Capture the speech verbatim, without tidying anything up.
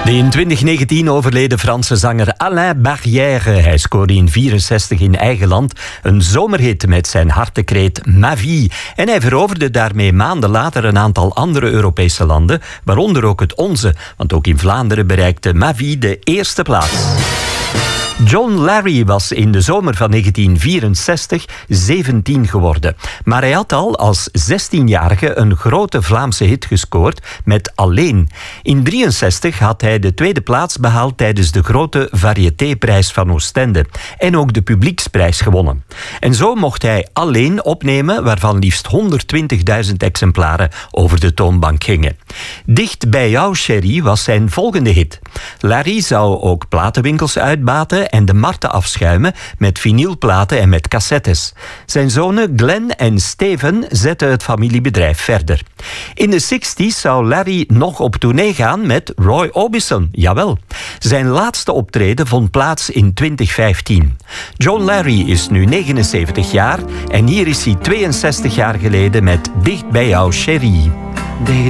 De in twintig negentien overleden Franse zanger Alain Barrière. Hij scoorde in vierenzestig in eigen land een zomerhit met zijn hartekreet Ma Vie. En hij veroverde daarmee maanden later een aantal andere Europese landen, waaronder ook het onze. Want ook in Vlaanderen bereikte Ma Vie de eerste plaats. John Larry was in de zomer van negentien vierenzestig zeventien geworden. Maar hij had al als zestienjarige een grote Vlaamse hit gescoord met Alleen. In drieënzestig had hij de tweede plaats behaald tijdens de grote variétéprijs van Oostende. En ook de publieksprijs gewonnen. En zo mocht hij Alleen opnemen, waarvan liefst honderdtwintigduizend exemplaren over de toonbank gingen. Dicht bij jou, Chérie, was zijn volgende hit. Larry zou ook platenwinkels uitbaten en de markten afschuimen met vinylplaten en met cassettes. Zijn zonen Glenn en Steven zetten het familiebedrijf verder. In de zestig's zou Larry nog op tournee gaan met Roy Orbison, jawel. Zijn laatste optreden vond plaats in twintig vijftien. John Larry is nu negenenzeventig jaar en hier is hij tweeënzestig jaar geleden met Dicht bij jou, Chérie.